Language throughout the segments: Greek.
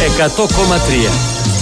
100,3.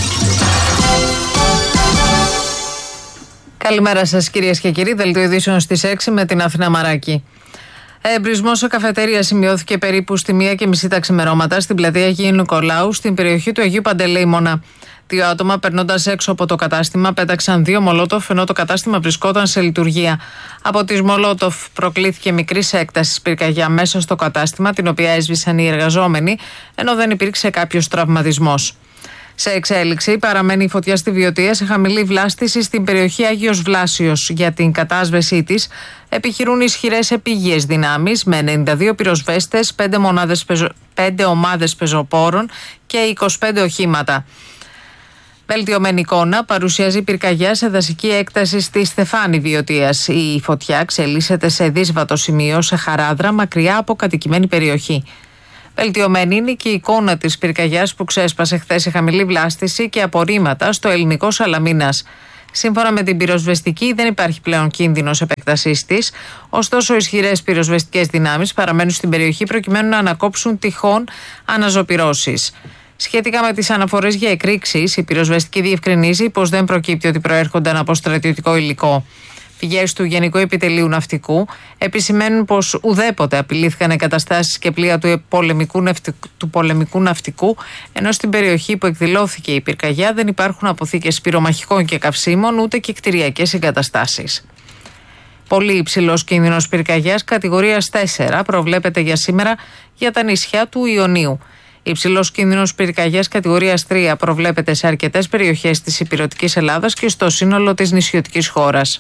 Καλημέρα σας κυρίες και κύριοι. Δελτίο ειδήσεων στις 6 με την Αθηνά Μαράκη. Εμπρισμός σε καφετέρια σημειώθηκε περίπου στη 1:30 τα ξημερώματα στην πλατεία Αγίου Νικολάου, στην περιοχή του Αγίου Παντελεήμονα. 2 άτομα περνώντας έξω από το κατάστημα πέταξαν 2 μολότοφ ενώ το κατάστημα βρισκόταν σε λειτουργία. Από τις μολότοφ προκλήθηκε μικρής έκτασης πυρκαγιά μέσα στο κατάστημα, την οποία έσβησαν οι εργαζόμενοι, ενώ δεν υπήρξε κάποιος τραυματισμός. Σε εξέλιξη παραμένει η φωτιά στη Βιωτία σε χαμηλή βλάστηση στην περιοχή Άγιος Βλάσιος. Για την κατάσβεσή της επιχειρούν ισχυρές επίγειες δυνάμεις με 92 πυροσβέστες, 5 ομάδες πεζοπόρων και 25 οχήματα. Βελτιωμένη εικόνα παρουσιάζει πυρκαγιά σε δασική έκταση στη Στεφάνη Βιωτίας. Η φωτιά εξελίσσεται σε δύσβατο σημείο σε χαράδρα μακριά από κατοικημένη περιοχή. Βελτιωμένη είναι και η εικόνα της πυρκαγιάς που ξέσπασε χθες σε χαμηλή βλάστηση και απορρίμματα στο ελληνικό Σαλαμίνας. Σύμφωνα με την πυροσβεστική, δεν υπάρχει πλέον κίνδυνος επέκτασής της, ωστόσο ισχυρές πυροσβεστικές δυνάμεις παραμένουν στην περιοχή προκειμένου να ανακόψουν τυχόν αναζωπυρώσεις. Σχετικά με τις αναφορές για εκρήξεις, η πυροσβεστική διευκρινίζει πως δεν προκύπτει ότι προέρχονταν από στρατιωτικό υλικό. Πηγές του Γενικού Επιτελείου Ναυτικού επισημαίνουν πως ουδέποτε απειλήθηκαν εγκαταστάσεις και πλοία του πολεμικού ναυτικού, ενώ στην περιοχή που εκδηλώθηκε η πυρκαγιά δεν υπάρχουν αποθήκες πυρομαχικών και καυσίμων ούτε και κτηριακές εγκαταστάσεις. Πολύ υψηλός κίνδυνος πυρκαγιάς κατηγορίας 4 προβλέπεται για σήμερα για τα νησιά του Ιωνίου. Υψηλός κίνδυνος πυρκαγιάς κατηγορίας 3 προβλέπεται σε αρκετές περιοχές της ηπειρωτικής Ελλάδας και στο σύνολο της νησιωτικής χώρας.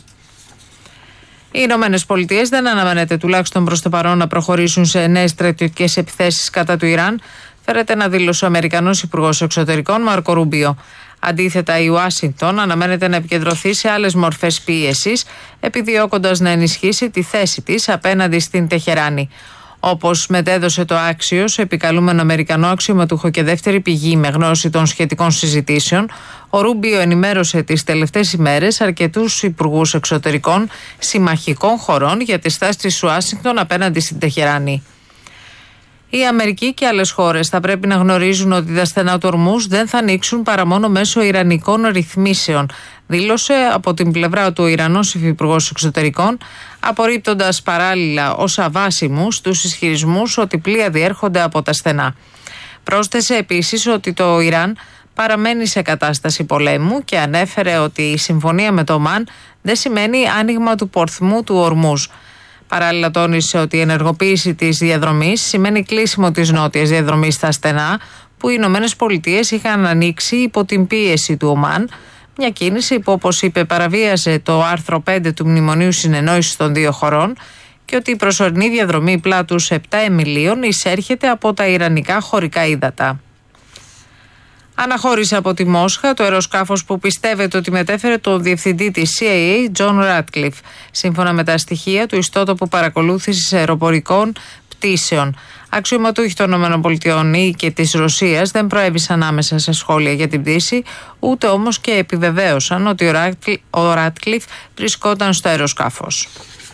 Οι Ηνωμένες Πολιτείες δεν αναμένεται τουλάχιστον προς το παρόν να προχωρήσουν σε νέες στρατιωτικές επιθέσεις κατά του Ιράν, φέρεται να δήλωσε ο Αμερικανός Υπουργός Εξωτερικών Μάρκο Ρούμπιο. Αντίθετα, η Ουάσιγκτον αναμένεται να επικεντρωθεί σε άλλες μορφές πίεσης, επιδιώκοντας να ενισχύσει τη θέση της απέναντι στην Τεχεράνη. Όπως μετέδωσε το Axios, επικαλούμενο Αμερικανό αξιωματούχο και δεύτερη πηγή με γνώση των σχετικών συζητήσεων, ο Ρούμπιο ενημέρωσε τις τελευταίες ημέρες αρκετούς υπουργούς εξωτερικών συμμαχικών χωρών για τη στάση της Ουάσιγκτον απέναντι στην Τεχεράνη. Η Αμερική και άλλες χώρες θα πρέπει να γνωρίζουν ότι τα στενά του Ορμούζ δεν θα ανοίξουν παρά μόνο μέσω ιρανικών ρυθμίσεων, δήλωσε από την πλευρά του ο Ιρανός Υφυπουργός Εξωτερικών, απορρίπτοντας παράλληλα ως αβάσιμους τους ισχυρισμούς ότι πλοία διέρχονται από τα στενά. Πρόσθεσε επίσης ότι το Ιράν παραμένει σε κατάσταση πολέμου και ανέφερε ότι η συμφωνία με το Ομάν δεν σημαίνει άνοιγμα του πορθμού του Ορμούζ. Παράλληλα τόνισε ότι η ενεργοποίηση της διαδρομής σημαίνει κλείσιμο της νότιας διαδρομής στα στενά που οι Ηνωμένες Πολιτείες είχαν ανοίξει υπό την πίεση του Ομάν, μια κίνηση που όπως είπε παραβίασε το άρθρο 5 του Μνημονίου Συνεννόησης των δύο χωρών και ότι η προσωρινή διαδρομή πλάτους 7 εμιλίων εισέρχεται από τα ιρανικά χωρικά ύδατα. Αναχώρησε από τη Μόσχα το αεροσκάφος που πιστεύεται ότι μετέφερε τον διευθυντή της CIA, John Ratcliffe, σύμφωνα με τα στοιχεία του ιστότοπου παρακολούθησης αεροπορικών πτήσεων. Αξιωματούχοι των ΗΠΑ και της Ρωσίας δεν προέβησαν άμεσα σε σχόλια για την πτήση, ούτε όμως και επιβεβαίωσαν ότι ο Ratcliffe βρισκόταν στο αεροσκάφος.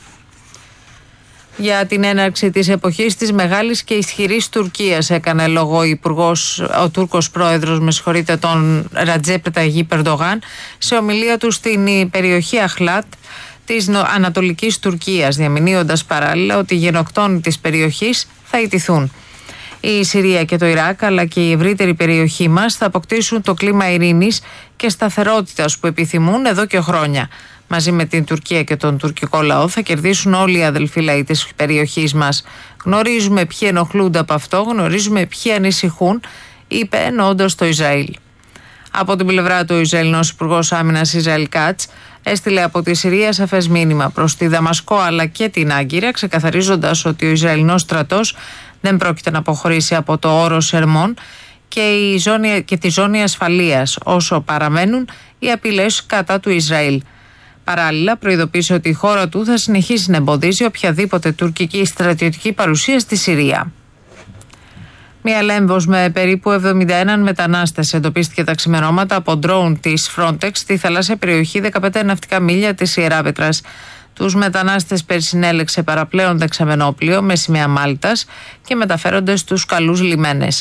Για την έναρξη της εποχής της μεγάλης και ισχυρής Τουρκίας έκανε λόγο ο Τούρκος πρόεδρος, τον Ρατζέπ Ταγίπ Ερντογάν, σε ομιλία του στην περιοχή Αχλάτ της Ανατολικής Τουρκίας, διαμηνύοντας παράλληλα ότι οι γενοκτόνοι της περιοχής θα ιτηθούν. Η Συρία και το Ιράκ αλλά και η ευρύτερη περιοχή μας θα αποκτήσουν το κλίμα ειρήνης και σταθερότητας που επιθυμούν εδώ και χρόνια. Μαζί με την Τουρκία και τον τουρκικό λαό θα κερδίσουν όλοι οι αδελφοί λαοί της περιοχής μας. Γνωρίζουμε ποιοι ενοχλούνται από αυτό, γνωρίζουμε ποιοι ανησυχούν, είπε εννοώντας το Ισραήλ. Από την πλευρά του, ο Ισραηλινός Υπουργός Άμυνας Ισραήλ Κάτς έστειλε από τη Συρία σαφές μήνυμα προς τη Δαμασκό αλλά και την Άγκυρα, ξεκαθαρίζοντας ότι ο Ισραηλινός στρατός δεν πρόκειται να αποχωρήσει από το όρος Ερμών και τη ζώνη ασφαλείας όσο παραμένουν οι απειλές κατά του Ισραήλ. Παράλληλα, προειδοποίησε ότι η χώρα του θα συνεχίσει να εμποδίζει οποιαδήποτε τουρκική στρατιωτική παρουσία στη Συρία. Μία λέμβος με περίπου 71 μετανάστες εντοπίστηκε τα ξημερώματα από ντρόουν της Frontex στη θαλάσσια περιοχή 15 ναυτικά μίλια της Ιεράπετρας. Τους μετανάστες περισυνέλεξε παραπλέον δεξαμενόπλιο με σημαία Μάλτας και μεταφέρονται στους καλούς λιμένες.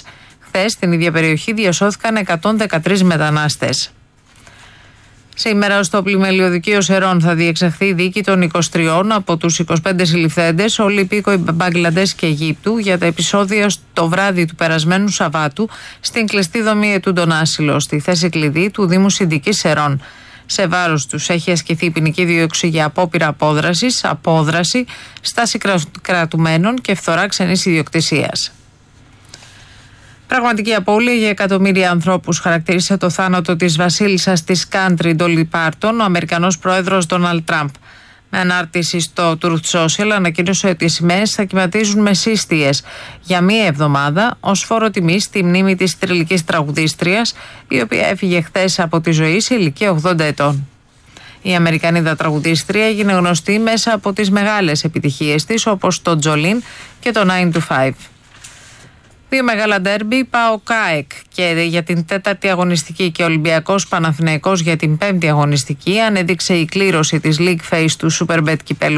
Χθες στην ίδια περιοχή διασώθηκαν 113 μετανάστες. Σήμερα στο πλημελιωδικείο Σερών θα διεξαχθεί η δίκη των 23 από τους 25 συλληφθέντες, όλοι υπήκοοι Μπαγκλαντές και Αιγύπτου, για τα επεισόδια στο βράδυ του περασμένου Σαββάτου στην κλειστή δομή ετούντων άσυλο, στη θέση κλειδί του Δήμου Συνδικής Σερών. Σε βάρος τους έχει ασκηθεί ποινική δίωξη για απόπειρα απόδραση, στάση κρατουμένων και φθορά ξενής ιδιοκτησίας. Πραγματική απώλεια για εκατομμύρια ανθρώπους χαρακτήρισε το θάνατο της βασίλισσας της country Dolly Parton ο Αμερικανός πρόεδρος Donald Trump. Με ανάρτηση στο Truth Social ανακοίνωσε ότι οι σημαίες θα κυματίζουν μεσίστιες για μία εβδομάδα ως φόρο τιμής στη μνήμη της τριλικής τραγουδίστριας, η οποία έφυγε χθες από τη ζωή σε ηλικία 80 ετών. Η Αμερικανίδα τραγουδίστρια έγινε γνωστή μέσα από τις μεγάλες επιτυχίες της, όπως το Jolene και το 9 to 5. Δύο μεγάλα ντέρμπι, ΠΑΟΚ ΑΕΚ και για την 4η αγωνιστική και Ολυμπιακός Παναθηναϊκός για την 5η αγωνιστική, ανέδειξε η κλήρωση της League Phase του Superbet κυπέλλου